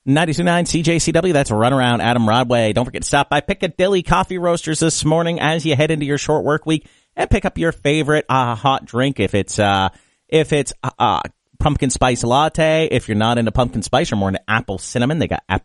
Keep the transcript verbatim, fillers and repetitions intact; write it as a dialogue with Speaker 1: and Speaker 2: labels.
Speaker 1: ninety-two point nine C J C W, that's Runaround Adam Rodway. Don't forget to stop by Piccadilly Coffee Roasters this morning as you head into your short work week and pick up your favorite uh, hot drink. If it's uh, if it's uh, pumpkin spice latte, if you're not into pumpkin spice, you're more into apple cinnamon, they got apple